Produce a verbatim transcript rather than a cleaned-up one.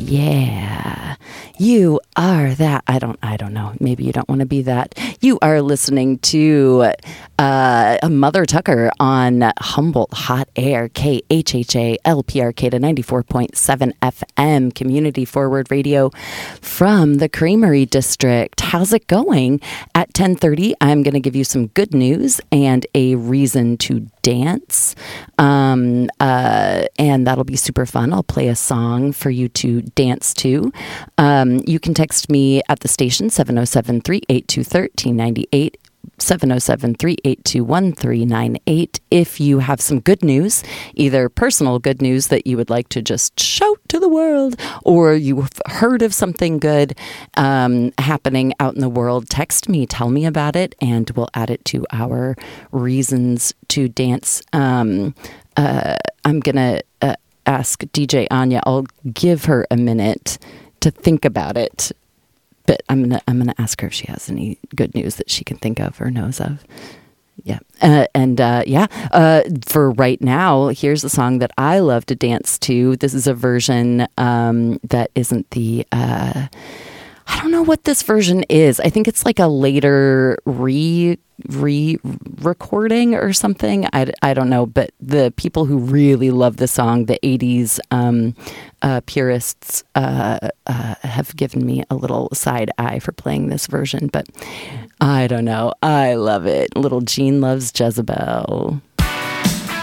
Yeah, you are that. I don't, I don't know. Maybe you don't want to be that. You are listening to uh, Mother Tucker on Humboldt Hot Air, K H H A L P R K to ninety-four point seven F M, Community Forward Radio from the Creamery District. How's it going? At ten thirty, I'm going to give you some good news and a reason to dance. Um, uh, and that'll be super fun. I'll play a song for you to dance to. Um, you can text me at the station, seven oh seven, three eight two, one three nine eight, seven oh seven, three eight two, one three nine eight. If you have some good news, either personal good news that you would like to just shout to the world, or you've heard of something good um, happening out in the world, text me, tell me about it, and we'll add it to our reasons to dance. Um, uh, I'm going to uh, ask D J Anya, I'll give her a minute to think about it. But I'm gonna I'm gonna ask her if she has any good news that she can think of or knows of. Yeah, uh, and uh, yeah. Uh, for right now, here's a song that I love to dance to. This is a version um, that isn't the. Uh, I don't know what this version is. I think it's like a later re re recording or something. I, I don't know. But the people who really love the song, the eighties um, uh, purists, uh, uh, have given me a little side eye for playing this version. But I don't know. I love it. Little Jean Loves Jezebel.